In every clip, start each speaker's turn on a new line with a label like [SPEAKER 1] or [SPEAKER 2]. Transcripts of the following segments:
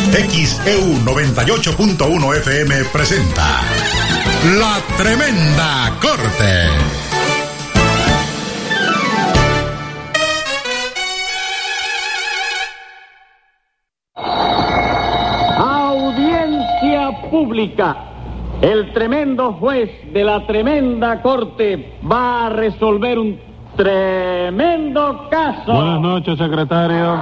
[SPEAKER 1] XEU 98.1 FM presenta La Tremenda Corte.
[SPEAKER 2] Audiencia pública. El tremendo juez de la tremenda corte va a resolver un tremendo caso.
[SPEAKER 3] Buenas noches, secretario.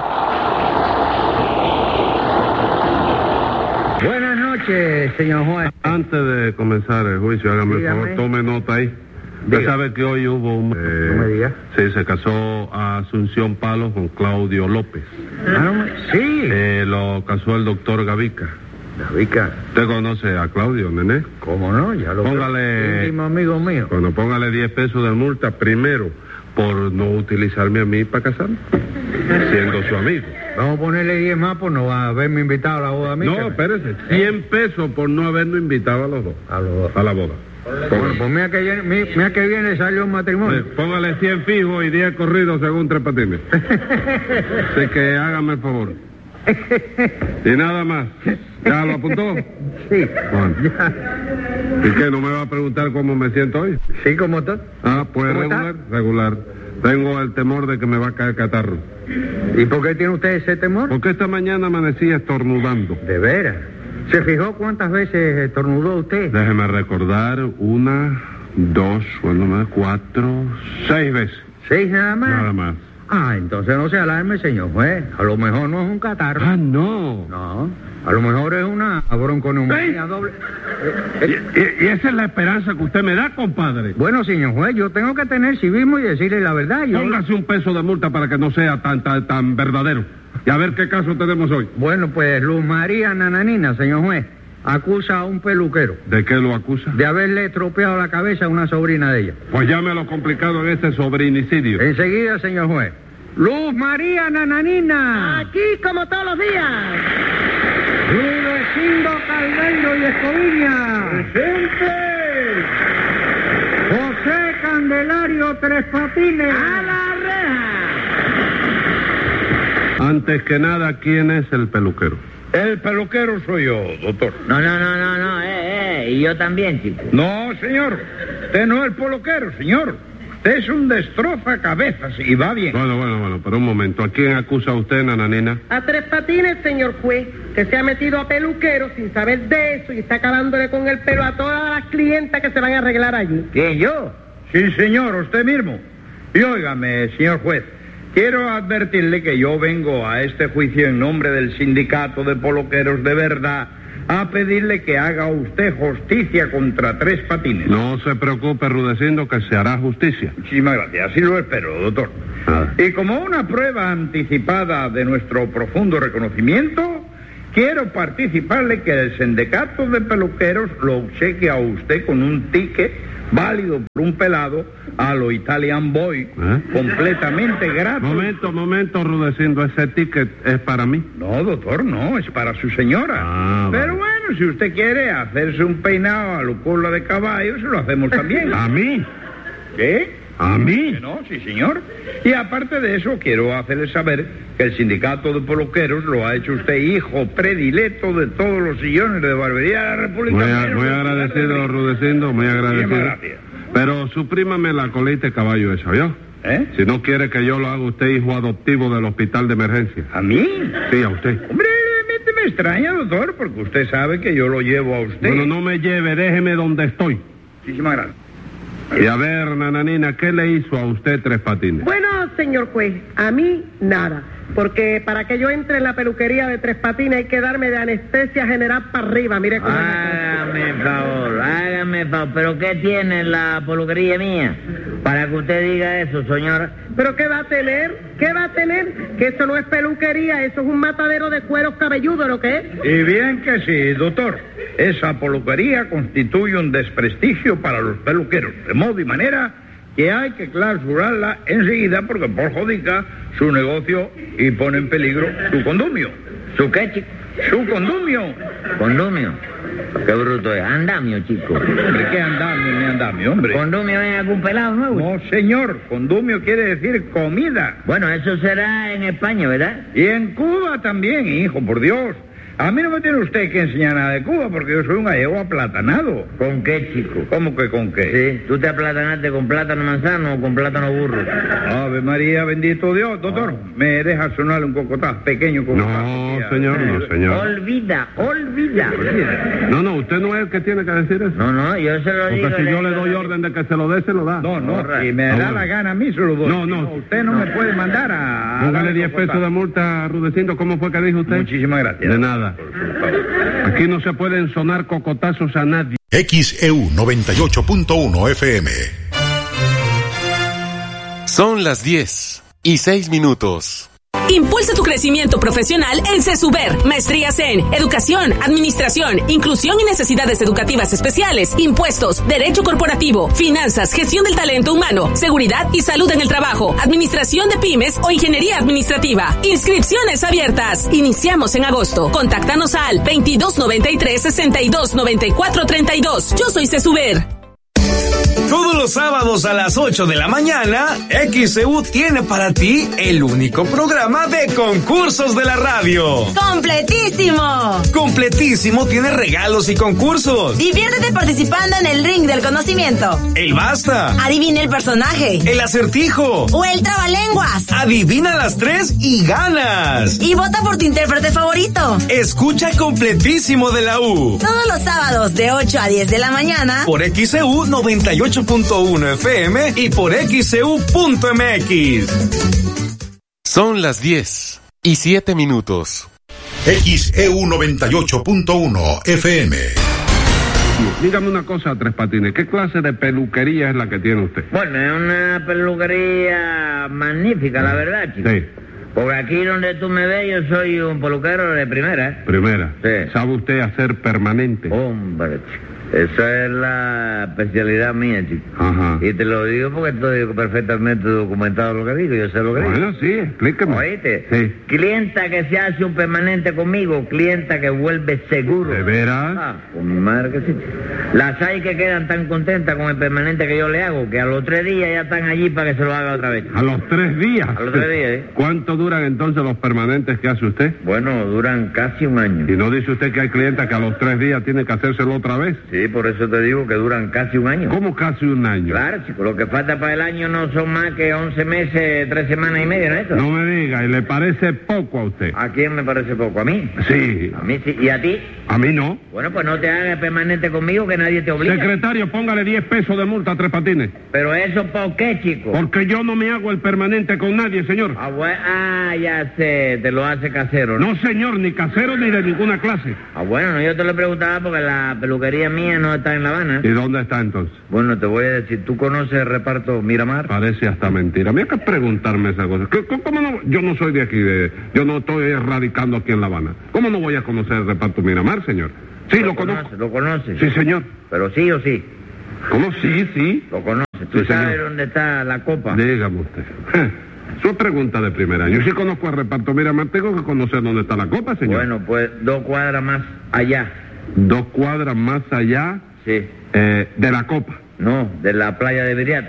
[SPEAKER 4] Buenas noches, señor juez.
[SPEAKER 3] Antes de comenzar el juicio, hágame el favor, tome nota ahí. Usted sabe que hoy hubo un...
[SPEAKER 4] No me diga.
[SPEAKER 3] Sí, se casó Asunción Palos con Claudio López.
[SPEAKER 4] Sí.
[SPEAKER 3] Lo casó el doctor Gavica.
[SPEAKER 4] Gavica.
[SPEAKER 3] ¿Usted conoce a Claudio, nené?
[SPEAKER 4] ¿Cómo no? Ya lo
[SPEAKER 3] Póngale...
[SPEAKER 4] íntimo amigo mío.
[SPEAKER 3] Bueno, póngale 10 pesos de multa primero por no utilizarme a mí para casarme, siendo su amigo.
[SPEAKER 4] Vamos a ponerle 10 más por no haberme invitado a la boda mía.
[SPEAKER 3] No, espérese, 100 pesos por no habernos invitado a los dos.
[SPEAKER 4] A los dos.
[SPEAKER 3] A la boda.
[SPEAKER 4] Bueno, pues mira que viene salió un matrimonio.
[SPEAKER 3] Póngale 100 fijos y 10 corridos según Tres Patines. Así que hágame el favor. Y nada más. ¿Ya lo apuntó?
[SPEAKER 4] Sí.
[SPEAKER 3] Bueno.
[SPEAKER 4] Ya.
[SPEAKER 3] ¿Y qué? ¿No me va a preguntar cómo me siento hoy?
[SPEAKER 4] Sí, ¿cómo está?
[SPEAKER 3] Ah, pues
[SPEAKER 4] ¿Cómo
[SPEAKER 3] regular,
[SPEAKER 4] está?
[SPEAKER 3] regular. Tengo el temor de que me va a caer catarro.
[SPEAKER 4] ¿Y por qué tiene usted ese temor?
[SPEAKER 3] Porque esta mañana amanecí estornudando.
[SPEAKER 4] ¿De veras? ¿Se fijó cuántas veces estornudó usted?
[SPEAKER 3] Déjeme recordar, 1, 2, 4, 6 veces.
[SPEAKER 4] 6 nada más.
[SPEAKER 3] Nada más.
[SPEAKER 4] Ah, entonces no se alarme, señor juez. A lo mejor no es un catarro.
[SPEAKER 3] Ah, no.
[SPEAKER 4] No, a lo mejor es una bronconeumonía doble.
[SPEAKER 3] Y esa es la esperanza que usted me da, compadre.
[SPEAKER 4] Bueno, señor juez, yo tengo que tener civismo y decirle la verdad.
[SPEAKER 3] Póngase un peso de multa para que no sea tan verdadero. Y a ver qué caso tenemos hoy.
[SPEAKER 4] Bueno, pues Luz María Nananina, señor juez, acusa a un peluquero
[SPEAKER 3] ¿De qué lo acusa?
[SPEAKER 4] de haberle tropeado la cabeza a una sobrina de ella.
[SPEAKER 3] Pues llame a lo complicado en este sobrinicidio.
[SPEAKER 4] Enseguida, señor juez. Luz María Nananina.
[SPEAKER 5] Aquí como todos los días.
[SPEAKER 4] Rudecindo Caldeiro y Escoviña.
[SPEAKER 2] ¡Presente!
[SPEAKER 4] José Candelario Tres Patines.
[SPEAKER 5] ¡A la reja!
[SPEAKER 3] Antes que nada, ¿quién es el peluquero?
[SPEAKER 6] El peluquero soy yo, doctor.
[SPEAKER 5] No, y yo también, chico.
[SPEAKER 6] No, señor. Usted no es el peluquero, señor. Usted es un destrozacabezas y va bien.
[SPEAKER 3] Bueno, pero un momento. ¿A quién acusa usted, Nananina?
[SPEAKER 5] A Tres Patines, señor juez, que se ha metido a peluquero sin saber de eso y está acabándole con el pelo a todas las clientas que se van a arreglar allí.
[SPEAKER 6] ¿Quién, yo? Sí, señor, usted mismo. Y óigame, señor juez, quiero advertirle que yo vengo a este juicio en nombre del sindicato de peluqueros de verdad a pedirle que haga usted justicia contra Tres Patines.
[SPEAKER 3] No se preocupe, Rudecindo, que se hará justicia.
[SPEAKER 6] Muchísimas gracias, así lo espero, doctor. Y como una prueba anticipada de nuestro profundo reconocimiento, quiero participarle que el sindicato de peluqueros lo obsequie a usted con un ticket válido por un pelado a lo Italian Boy, completamente gratis.
[SPEAKER 3] Momento, Rudecindo, ese ticket es para mí.
[SPEAKER 6] No, doctor, no, es para su señora. Pero bueno, si usted quiere hacerse un peinado a lo cola de caballo, se lo hacemos también.
[SPEAKER 3] ¿A mí?
[SPEAKER 6] ¿Qué?
[SPEAKER 3] ¿A mí?
[SPEAKER 6] No, sí, señor. Y aparte de eso, quiero hacerle saber que el sindicato de peluqueros lo ha hecho usted hijo predilecto de todos los sillones de barbería de la República.
[SPEAKER 3] Muy agradecido, Rudecindo, muy agradecido.
[SPEAKER 6] Muchísimas gracias.
[SPEAKER 3] Pero suprímame la colita de caballo esa, ¿yo? Si no quiere que yo lo haga usted hijo adoptivo del hospital de emergencia.
[SPEAKER 6] ¿A mí?
[SPEAKER 3] Sí, a usted.
[SPEAKER 6] Hombre, me extraña, doctor, porque usted sabe que yo lo llevo a usted.
[SPEAKER 3] Bueno, no me lleve, déjeme donde estoy.
[SPEAKER 6] Muchísimas gracias.
[SPEAKER 3] Y a ver, Nananina, ¿qué le hizo a usted Tres Patines?
[SPEAKER 5] Bueno, señor juez, a mí nada. Porque para que yo entre en la peluquería de Tres Patines hay que darme de anestesia general para arriba. Mire cómo...
[SPEAKER 7] Hágame favor. ¿Pero qué tiene la peluquería mía para que usted diga eso, señora?
[SPEAKER 5] ¿Pero qué va a tener? Que eso no es peluquería, eso es un matadero de cueros cabelludos, ¿lo que es?
[SPEAKER 6] Y bien que sí, doctor. Esa peluquería constituye un desprestigio para los peluqueros, de modo y manera que hay que clausurarla enseguida porque perjudica su negocio y pone en peligro su condumio.
[SPEAKER 7] ¿Su qué, chico?
[SPEAKER 6] Su condumio.
[SPEAKER 7] ¿Condumio? Qué bruto es. Andamio, chico.
[SPEAKER 6] Hombre, ¿qué andamio ni andamio, hombre?
[SPEAKER 7] ¿Condumio es algún pelado nuevo?
[SPEAKER 6] No, señor. Condumio quiere decir comida.
[SPEAKER 7] Bueno, eso será en España, ¿verdad?
[SPEAKER 6] Y en Cuba también, hijo, por Dios. A mí no me tiene usted que enseñar nada de Cuba, porque yo soy un gallego aplatanado.
[SPEAKER 7] ¿Con qué, chico?
[SPEAKER 6] ¿Cómo que con qué?
[SPEAKER 7] Sí, ¿tú te aplatanaste con plátano manzano o con plátano burro?
[SPEAKER 6] Ave María, bendito Dios. Doctor, ¿me deja sonar un cocotá, pequeño cocotá?
[SPEAKER 3] No, señor, no, señor.
[SPEAKER 7] Olvida.
[SPEAKER 3] No, usted no es el que tiene que decir eso.
[SPEAKER 7] No, yo se lo digo.
[SPEAKER 3] Porque si yo le doy orden de que se lo dé, se lo da.
[SPEAKER 6] No, si me da la gana a mí se lo doy.
[SPEAKER 3] No.
[SPEAKER 6] Usted no me puede mandar a...
[SPEAKER 3] Póngale 10 pesos de multa, Rudecindo. ¿Cómo fue que dijo usted?
[SPEAKER 6] Muchísimas gracias.
[SPEAKER 3] De nada. Aquí no se pueden sonar cocotazos a nadie.
[SPEAKER 1] XEU 98.1 FM.
[SPEAKER 8] Son las 10:06.
[SPEAKER 9] Impulsa tu crecimiento profesional en CESUBER. Maestrías en Educación, Administración, Inclusión y Necesidades Educativas Especiales, Impuestos, Derecho Corporativo, Finanzas, Gestión del Talento Humano, Seguridad y Salud en el Trabajo, Administración de Pymes o Ingeniería Administrativa. Inscripciones abiertas. Iniciamos en agosto. Contáctanos al 2293-629432. Yo soy CESUBER.
[SPEAKER 10] Todos los sábados a las 8 de la mañana, XEU tiene para ti el único programa de concursos de la radio.
[SPEAKER 11] ¡Completísimo!
[SPEAKER 10] Completísimo tiene regalos y concursos.
[SPEAKER 11] Diviértete participando en el ring del conocimiento.
[SPEAKER 10] El basta.
[SPEAKER 11] Adivina el personaje.
[SPEAKER 10] El acertijo.
[SPEAKER 11] O el trabalenguas.
[SPEAKER 10] Adivina las 3 y ganas.
[SPEAKER 11] Y vota por tu intérprete favorito.
[SPEAKER 10] Escucha Completísimo de la U.
[SPEAKER 11] Todos los sábados de 8 a 10 de la mañana.
[SPEAKER 10] Por XEU 98.1 FM y por XEU.mx.
[SPEAKER 8] Son las 10:07.
[SPEAKER 1] XEU 98.1 FM.
[SPEAKER 3] Dígame una cosa, Tres Patines. ¿Qué clase de peluquería es la que tiene usted?
[SPEAKER 7] Bueno, es una peluquería magnífica, la verdad, chico.
[SPEAKER 3] Sí.
[SPEAKER 7] Por aquí donde tú me ves, yo soy un peluquero de primera.
[SPEAKER 3] Primera.
[SPEAKER 7] Sí.
[SPEAKER 3] ¿Sabe usted hacer permanente?
[SPEAKER 7] Hombre, chico. Esa es la especialidad mía, chico.
[SPEAKER 3] Ajá.
[SPEAKER 7] Y te lo digo porque estoy perfectamente documentado lo que digo, yo sé lo que digo.
[SPEAKER 3] Bueno, sí, explíqueme.
[SPEAKER 7] ¿Oíste?
[SPEAKER 3] Sí.
[SPEAKER 7] Clienta que se hace un permanente conmigo, clienta que vuelve seguro.
[SPEAKER 3] ¿De veras?
[SPEAKER 7] Ah, con mi madre que sí. Las hay que quedan tan contentas con el permanente que yo le hago, que a los 3 días ya están allí para que se lo haga otra vez.
[SPEAKER 3] ¿A los 3 días?
[SPEAKER 7] A los 3 días, ¿eh?
[SPEAKER 3] ¿Cuánto duran entonces los permanentes que hace usted?
[SPEAKER 7] Bueno, duran casi un año.
[SPEAKER 3] ¿Y no dice usted que hay clientes que a los 3 días tiene que hacérselo otra vez?
[SPEAKER 7] Sí, por eso te digo que duran casi un año.
[SPEAKER 3] ¿Cómo casi un año?
[SPEAKER 7] Claro, chico, lo que falta para el año no son más que 11 meses, 3 semanas y media, ¿no es eso?
[SPEAKER 3] No me diga, ¿y le parece poco a usted?
[SPEAKER 7] ¿A quién me parece poco? ¿A mí?
[SPEAKER 3] Sí.
[SPEAKER 7] A mí sí. ¿Y a ti?
[SPEAKER 3] A mí no.
[SPEAKER 7] Bueno, pues no te hagas permanente conmigo, que nadie te obliga.
[SPEAKER 3] Secretario, póngale 10 pesos de multa a Tres Patines.
[SPEAKER 7] ¿Pero eso por qué, chico?
[SPEAKER 3] Porque yo no me hago el permanente con nadie, señor.
[SPEAKER 7] Ya sé, te lo hace casero, ¿no?
[SPEAKER 3] No, señor, ni casero ni de ninguna clase.
[SPEAKER 7] Bueno, no, yo te lo preguntaba porque la peluquería mía no está en La Habana.
[SPEAKER 3] ¿Y dónde está entonces?
[SPEAKER 7] Bueno, te voy a decir, ¿tú conoces el reparto Miramar?
[SPEAKER 3] Parece hasta mentira. Mira que preguntarme esa cosa. ¿Cómo no? Yo no soy de aquí, yo no estoy radicando aquí en La Habana. ¿Cómo no voy a conocer el reparto Miramar, señor? Sí, lo conozco.
[SPEAKER 7] ¿Lo conoces?
[SPEAKER 3] Sí, señor.
[SPEAKER 7] ¿Pero sí o sí?
[SPEAKER 3] ¿Cómo sí, sí?
[SPEAKER 7] Lo conoces. ¿Tú sabes dónde está la copa?
[SPEAKER 3] Dígame usted. Su pregunta de primer año. Yo sí conozco el reparto Miramar, tengo que conocer dónde está la copa, señor.
[SPEAKER 7] Bueno, pues 2 cuadras más allá.
[SPEAKER 3] 2 cuadras más allá.
[SPEAKER 7] Sí.
[SPEAKER 3] De la copa.
[SPEAKER 7] No, de la playa de Viriato.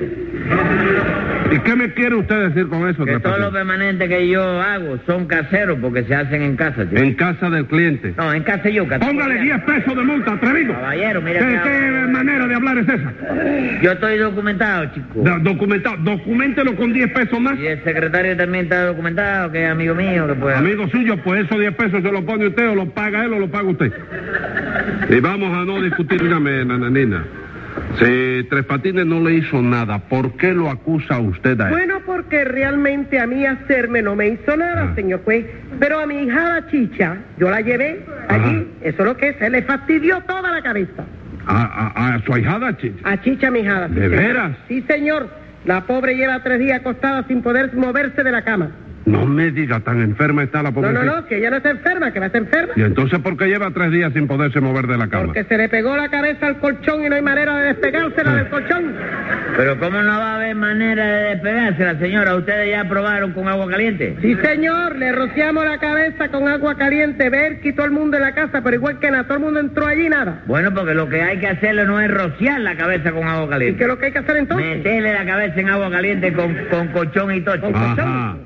[SPEAKER 3] ¿Y qué me quiere usted decir con eso?
[SPEAKER 7] Que todos los permanentes que yo hago son caseros porque se hacen en casa, chico.
[SPEAKER 3] ¿En casa del cliente?
[SPEAKER 7] No, en casa yo.
[SPEAKER 3] Póngale 10 pesos de multa, atrevido.
[SPEAKER 7] Caballero, mira
[SPEAKER 3] ¿Qué manera de hablar es esa?
[SPEAKER 7] Yo estoy documentado, chico.
[SPEAKER 3] Documentado. Documéntelo con 10 pesos más.
[SPEAKER 7] Y el secretario también está documentado, que es amigo mío. Que puede...
[SPEAKER 3] Amigo suyo, pues esos 10 pesos se lo pone usted o lo paga él o lo paga usted. Y vamos a no discutir, dígame, nananina. Si Tres Patines no le hizo nada, ¿por qué lo acusa usted a él?
[SPEAKER 5] Bueno, porque realmente a mí hacerme no me hizo nada, señor juez. Pero a mi hijada Chicha, yo la llevé allí. Eso es lo que se le fastidió toda la cabeza.
[SPEAKER 3] ¿A su ahijada, Chicha?
[SPEAKER 5] A Chicha, mi hijada.
[SPEAKER 3] ¿De veras?
[SPEAKER 5] Sí, señor. La pobre lleva 3 días acostada sin poder moverse de la cama.
[SPEAKER 3] No me diga, tan enferma está la pobre.
[SPEAKER 5] No, que ella no está enferma, que va a estar enferma.
[SPEAKER 3] ¿Y entonces por qué lleva 3 días sin poderse mover de la cama?
[SPEAKER 5] Porque se le pegó la cabeza al colchón y no hay manera de despegársela del colchón.
[SPEAKER 7] Pero ¿cómo no va a haber manera de despegársela, señora? ¿Ustedes ya probaron con agua caliente?
[SPEAKER 5] Sí, señor, le rociamos la cabeza con agua caliente, ver, quitó el mundo de la casa, pero igual que nada, todo el mundo entró allí y nada.
[SPEAKER 7] Bueno, porque lo que hay que hacerle no es rociar la cabeza con agua caliente.
[SPEAKER 5] ¿Y qué es lo que hay que hacer entonces?
[SPEAKER 7] Meterle la cabeza en agua caliente con colchón y tocho.
[SPEAKER 5] ¿Con colchón?
[SPEAKER 7] Eso se le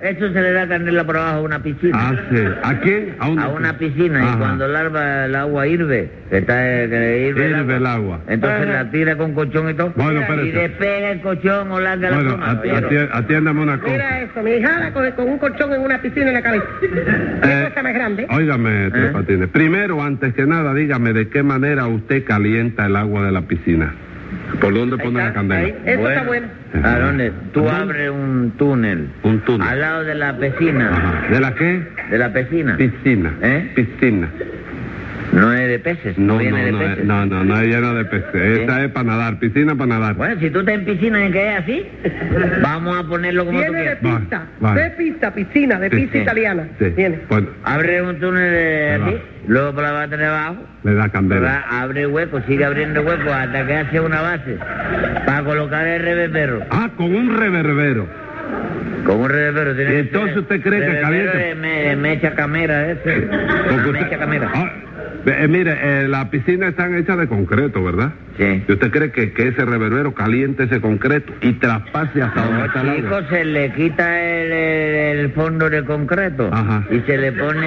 [SPEAKER 7] le da candela por abajo a una piscina.
[SPEAKER 3] Ah, sí. ¿A quién?
[SPEAKER 7] A una piscina.
[SPEAKER 3] Ajá.
[SPEAKER 7] Y cuando el agua hirve, que hirve el agua. Entonces la tira con colchón y todo.
[SPEAKER 3] Bueno,
[SPEAKER 7] y despega el colchón o larga la
[SPEAKER 3] Bueno,
[SPEAKER 7] toma.
[SPEAKER 3] atiéndame una cosa.
[SPEAKER 5] Mira eso, mi hijada con un colchón en una piscina en la cabeza. ¿Qué cosa más grande?
[SPEAKER 3] Óigame, Tres Patines. Primero, antes que nada, dígame de qué manera usted calienta el agua de la piscina. ¿Por dónde pone la candela?
[SPEAKER 5] Eso está bueno.
[SPEAKER 7] ¿A dónde? Tú abres un túnel.
[SPEAKER 3] Un túnel.
[SPEAKER 7] Al lado de la piscina.
[SPEAKER 3] Ajá. ¿De la qué?
[SPEAKER 7] De la piscina.
[SPEAKER 3] Piscina. Piscina.
[SPEAKER 7] No es de peces. No viene de peces.
[SPEAKER 3] No es llena de peces. Esta es para nadar. Piscina para nadar.
[SPEAKER 7] Bueno, si tú estás en piscina y que es así, vamos a ponerlo como tú
[SPEAKER 5] Viene de
[SPEAKER 7] quieras.
[SPEAKER 5] pista.
[SPEAKER 3] Vale.
[SPEAKER 5] De pista, piscina, de pista italiana.
[SPEAKER 3] Sí.
[SPEAKER 5] Viene.
[SPEAKER 3] Bueno,
[SPEAKER 7] Abre un túnel de
[SPEAKER 3] Ahí va.
[SPEAKER 7] así, luego por la parte de abajo.
[SPEAKER 3] le da candela.
[SPEAKER 7] Abre hueco, sigue abriendo hueco hasta que hace una base para colocar el reverbero.
[SPEAKER 3] Ah, con un reverbero.
[SPEAKER 7] Con un reverbero tiene
[SPEAKER 3] ¿Y
[SPEAKER 7] que
[SPEAKER 3] entonces
[SPEAKER 7] ser
[SPEAKER 3] usted cree que
[SPEAKER 7] reverbero
[SPEAKER 3] caliente?
[SPEAKER 7] de mecha camera ese.
[SPEAKER 3] Porque usted-
[SPEAKER 7] Mecha camera.
[SPEAKER 3] Mire, las piscinas están hechas de concreto, ¿verdad?
[SPEAKER 7] Sí.
[SPEAKER 3] ¿Y usted cree que ese reverbero caliente ese concreto y traspase hasta donde está el
[SPEAKER 7] No,
[SPEAKER 3] agua?
[SPEAKER 7] chicos, se le quita el fondo de concreto.
[SPEAKER 3] Ajá.
[SPEAKER 7] Y se le pone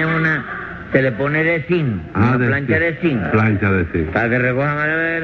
[SPEAKER 7] de zinc, una plancha de zinc.
[SPEAKER 3] Plancha de zinc.
[SPEAKER 7] Para que recojan,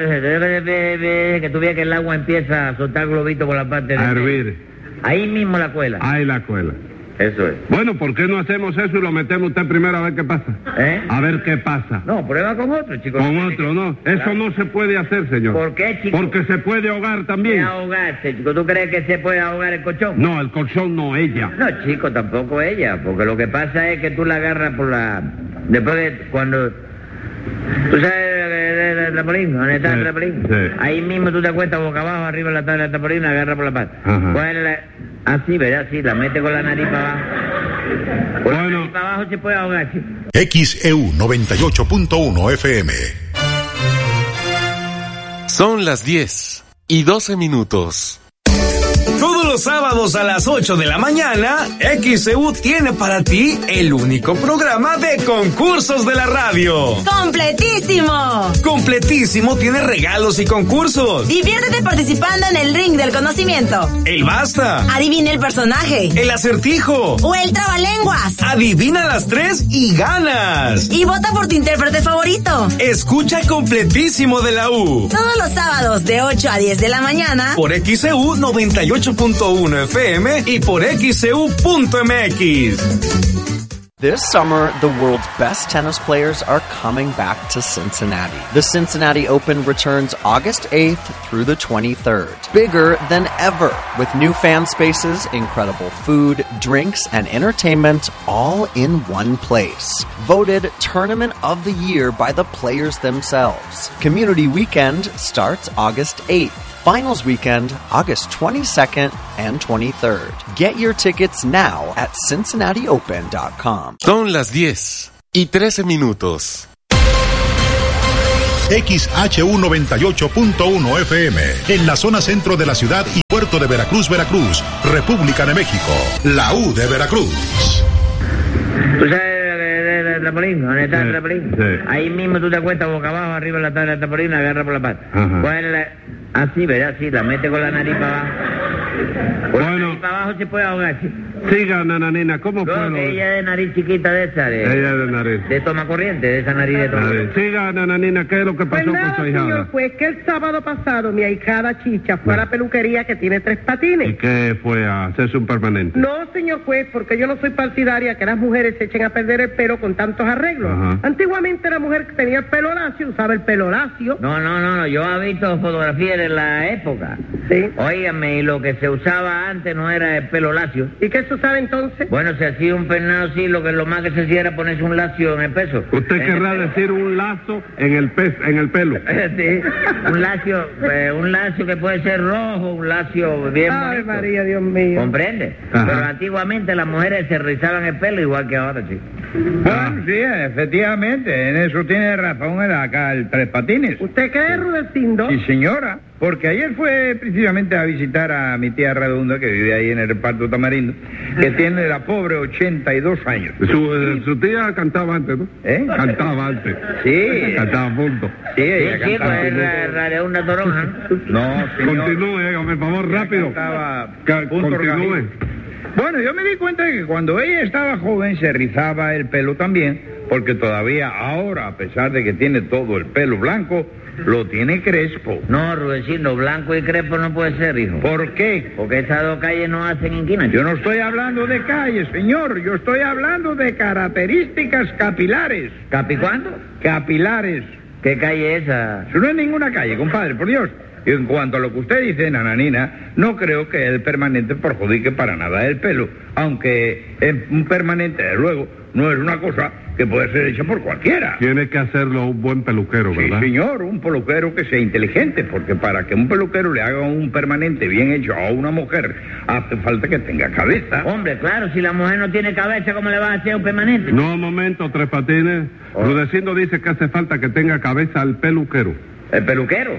[SPEAKER 7] que tú veas que el agua empieza a soltar globito por la parte de...
[SPEAKER 3] A hervir.
[SPEAKER 7] Ahí mismo la cuela.
[SPEAKER 3] Ahí la cuela.
[SPEAKER 7] Eso es.
[SPEAKER 3] Bueno, ¿por qué no hacemos eso y lo metemos usted primero a ver qué pasa? A ver qué pasa.
[SPEAKER 7] No, prueba con otro, chicos.
[SPEAKER 3] Con otro, no. Eso no se puede hacer, señor.
[SPEAKER 7] ¿Por qué, chico?
[SPEAKER 3] Porque se puede ahogar también.
[SPEAKER 7] Ahogarse, chico. ¿Tú crees que se puede ahogar el colchón?
[SPEAKER 3] No, el colchón no, ella.
[SPEAKER 7] No, chico, tampoco ella, porque lo que pasa es que tú la agarras por la... Después de cuando... ¿Tú sabes el trampolín? ¿Dónde está el trampolín?
[SPEAKER 3] Sí.
[SPEAKER 7] Ahí mismo tú te acuestas boca abajo, arriba de la tabla del trampolín, la agarras por la pata.
[SPEAKER 3] Ajá.
[SPEAKER 7] Así, ¿verdad? Así, la mete con la nariz para abajo. Con la nariz para abajo se puede ahogar, chico.
[SPEAKER 1] XEU 98.1 FM.
[SPEAKER 8] Son las 10:12.
[SPEAKER 10] Todos los sábados a las 8 de la mañana, XEU tiene para ti el único programa de concursos de la radio.
[SPEAKER 11] ¡Completísimo!
[SPEAKER 10] Completísimo tiene regalos y concursos.
[SPEAKER 11] Diviértete participando en el ring del conocimiento.
[SPEAKER 10] El basta.
[SPEAKER 11] Adivina el personaje.
[SPEAKER 10] El acertijo.
[SPEAKER 11] O el trabalenguas.
[SPEAKER 10] Adivina las 3 y ganas.
[SPEAKER 11] Y vota por tu intérprete favorito.
[SPEAKER 10] Escucha Completísimo de la U.
[SPEAKER 11] Todos los sábados de 8 a 10 de la mañana.
[SPEAKER 10] Por XEU 98.1 FM y por XEU.mx.
[SPEAKER 12] This summer, the world's best tennis players are coming back to Cincinnati. The Cincinnati Open returns August 8th through the 23rd. Bigger than ever, with new fan spaces, incredible food, drinks, and entertainment all in one place. Voted Tournament of the Year by the players themselves. Community Weekend starts August 8th. Finals weekend, August 22nd and 23rd. Get your tickets now at CincinnatiOpen.com.
[SPEAKER 8] Son las 10:13.
[SPEAKER 1] XHU 98.1 FM, en la zona centro de la ciudad y puerto de Veracruz, Veracruz, República de México, la U de Veracruz.
[SPEAKER 7] ¿Tú sabes el trampolín? ¿Dónde está el trampolín?
[SPEAKER 3] Sí.
[SPEAKER 7] Ahí mismo tú te acuestas boca abajo, arriba de la tabla del trampolín, la agarras por la pata.
[SPEAKER 3] Ajá.
[SPEAKER 7] Así, ¿verdad? Así, la mete con la nariz para abajo. Con la nariz para abajo se puede ahogar, chico.
[SPEAKER 3] Siga, nananina, ¿cómo
[SPEAKER 7] No,
[SPEAKER 3] puedo?
[SPEAKER 7] que ella es de nariz chiquita de esa,
[SPEAKER 3] Ella de nariz.
[SPEAKER 7] de toma corriente, de esa nariz de toma corriente.
[SPEAKER 3] Siga, nananina, ¿qué es lo que
[SPEAKER 5] Pues
[SPEAKER 3] pasó
[SPEAKER 5] nada,
[SPEAKER 3] con su hijada?
[SPEAKER 5] señor juez, que el sábado pasado mi ahijada Chicha fue a la peluquería que tiene 3 patines.
[SPEAKER 3] ¿Y qué fue a hacerse un permanente?
[SPEAKER 5] No, señor juez, porque yo no soy partidaria que las mujeres se echen a perder el pelo con tantos arreglos.
[SPEAKER 3] Ajá.
[SPEAKER 5] Antiguamente la mujer que tenía el pelo lacio usaba el pelo lacio.
[SPEAKER 7] No, yo he visto fotografías de la época.
[SPEAKER 5] Sí.
[SPEAKER 7] Óigame, y lo que se usaba antes no era el pelo lacio.
[SPEAKER 5] ¿Y qué se usaba entonces?
[SPEAKER 7] Bueno, se hacía un peinado así, lo más que se hacía era ponerse un lacio en el peso.
[SPEAKER 3] Usted querrá decir un lazo en el pelo.
[SPEAKER 7] Sí, un lacio que puede ser rojo, un lacio bien
[SPEAKER 5] Ay,
[SPEAKER 7] bonito.
[SPEAKER 5] María, Dios mío.
[SPEAKER 7] ¿Comprende?
[SPEAKER 3] Ajá.
[SPEAKER 7] Pero antiguamente las mujeres se rizaban el pelo igual que ahora, chico.
[SPEAKER 6] Bueno, sí, efectivamente, en eso tiene razón acá el Tres Patines.
[SPEAKER 5] ¿Usted cree, Rudecindo?
[SPEAKER 6] Sí, señora, porque ayer fue precisamente a visitar a mi tía Redonda, que vive ahí en el reparto Tamarindo, que tiene la pobre 82 años.
[SPEAKER 3] Su tía cantaba antes, ¿no?
[SPEAKER 6] ¿Eh?
[SPEAKER 3] Cantaba antes.
[SPEAKER 6] Sí.
[SPEAKER 3] Cantaba a punto.
[SPEAKER 6] Sí, ella
[SPEAKER 7] Sí, chico,
[SPEAKER 6] cantaba.
[SPEAKER 7] es una toronja.
[SPEAKER 6] No, señor.
[SPEAKER 3] Continúe, hágame el favor, rápido.
[SPEAKER 6] Cantaba
[SPEAKER 3] Continúe.
[SPEAKER 6] Bueno, yo me di cuenta de que cuando ella estaba joven se rizaba el pelo también, porque todavía ahora, a pesar de que tiene todo el pelo blanco, lo tiene crespo.
[SPEAKER 7] No, Rudecindo, blanco y crespo no puede ser, hijo.
[SPEAKER 6] ¿Por qué?
[SPEAKER 7] Porque esas dos calles no hacen inquina.
[SPEAKER 6] Yo no estoy hablando de calles, señor. Yo estoy hablando de características capilares.
[SPEAKER 7] ¿Capi cuánto?
[SPEAKER 6] Capilares.
[SPEAKER 7] ¿Qué calle es esa?
[SPEAKER 6] Eso no es ninguna calle, compadre, por Dios. Y en cuanto a lo que usted dice, nananina, no creo que el permanente perjudique para nada el pelo, aunque un permanente, desde luego, no es una cosa que puede ser hecha por cualquiera.
[SPEAKER 3] Tiene que hacerlo un buen peluquero, ¿verdad?
[SPEAKER 6] Sí, señor, un peluquero que sea inteligente, porque para que un peluquero le haga un permanente bien hecho a una mujer, hace falta que tenga cabeza.
[SPEAKER 7] Hombre, claro, si la mujer no tiene cabeza, ¿cómo le va a hacer un permanente?
[SPEAKER 3] No, un momento, Tres Patines. Rudecindo dice que hace falta que tenga cabeza al peluquero.
[SPEAKER 7] ¿El peluquero?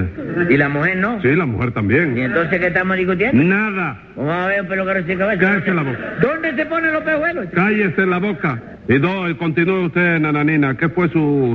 [SPEAKER 7] ¿Y la mujer no?
[SPEAKER 3] Sí, la mujer también.
[SPEAKER 7] ¿Y entonces qué estamos discutiendo?
[SPEAKER 3] Nada.
[SPEAKER 7] Vamos a ver un peluquero sin cabeza.
[SPEAKER 3] Cállese la boca.
[SPEAKER 7] ¿Dónde se ponen los pejuelos?
[SPEAKER 3] Cállese la boca. Y continúe usted, nananina. ¿Qué fue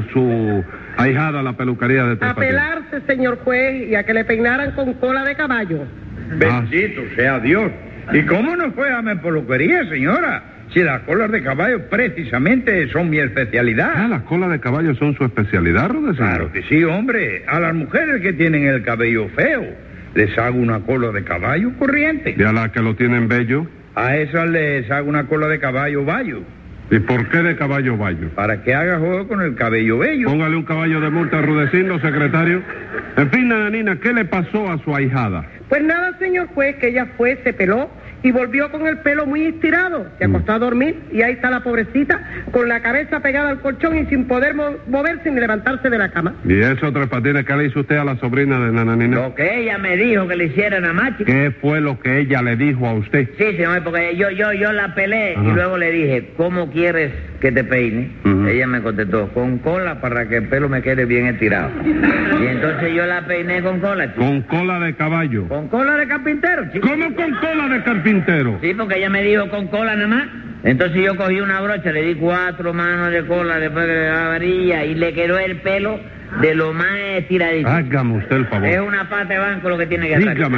[SPEAKER 3] su ahijada a la peluquería de Tres
[SPEAKER 5] A
[SPEAKER 3] Patines?
[SPEAKER 5] pelarse, señor juez, y a que le peinaran con cola de caballo.
[SPEAKER 6] Bendito sea Dios. ¿Y cómo no fue a mi peluquería, señora? Si las colas de caballo precisamente son mi especialidad.
[SPEAKER 3] Ah, las colas de caballo son su especialidad, Rudecindo.
[SPEAKER 6] Claro que sí, hombre. A las mujeres que tienen el cabello feo, les hago una cola de caballo corriente.
[SPEAKER 3] ¿Y a las que lo tienen bello?
[SPEAKER 6] A esas les hago una cola de caballo bayo.
[SPEAKER 3] ¿Y por qué de caballo bayo?
[SPEAKER 6] Para que haga juego con el cabello bello.
[SPEAKER 3] Póngale un caballo de multa a Rudecindo, secretario. En fin, nananina, ¿qué le pasó a su ahijada?
[SPEAKER 5] Pues nada, señor juez, que ella fue, se peló y volvió con el pelo muy estirado. Se acostó a dormir y ahí está la pobrecita con la cabeza pegada al colchón y sin poder moverse ni levantarse de la cama.
[SPEAKER 3] ¿Y eso, Tres Patines, qué le hizo usted a la sobrina de nananina?
[SPEAKER 7] Lo que ella me dijo que le hiciera nada más, chico.
[SPEAKER 3] ¿Qué fue lo que ella le dijo a usted?
[SPEAKER 7] Sí, señor, porque yo la pelé.
[SPEAKER 3] Ajá.
[SPEAKER 7] Y luego le dije, ¿cómo quieres que te peine?
[SPEAKER 3] Ujú.
[SPEAKER 7] Ella me contestó, con cola para que el pelo me quede bien estirado. Y entonces yo la peiné con cola, chico.
[SPEAKER 3] Con cola de caballo.
[SPEAKER 7] Con cola de carpintero, chico.
[SPEAKER 3] ¿Cómo con cola de carpintero?
[SPEAKER 7] Sí, porque ella me dijo con cola nada más. Entonces yo cogí una brocha, le di 4 manos de cola después de la varilla y le quedó el pelo de lo más estiradito.
[SPEAKER 3] Hágame usted el favor.
[SPEAKER 7] Es una pata de banco lo que tiene que hacer.
[SPEAKER 3] Dígame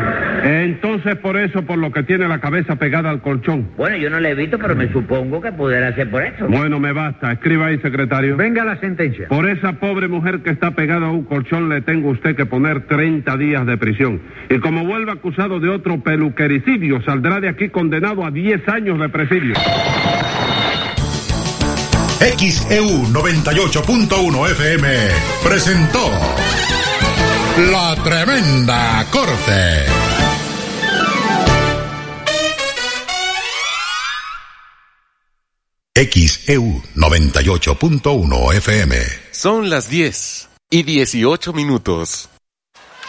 [SPEAKER 3] entonces por eso, por lo que tiene la cabeza pegada al colchón.
[SPEAKER 7] Bueno, yo no le he visto, pero me supongo que pudiera ser por eso.
[SPEAKER 3] Bueno, me basta. Escriba ahí, secretario.
[SPEAKER 4] Venga la sentencia.
[SPEAKER 3] Por esa pobre mujer que está pegada a un colchón le tengo a usted que poner 30 días de prisión. Y como vuelva acusado de otro peluquericidio, saldrá de aquí condenado a 10 años de presidio.
[SPEAKER 1] XEU 98.1 FM presentó La Tremenda Corte. XEU 98.1 FM.
[SPEAKER 8] Son las 10:18.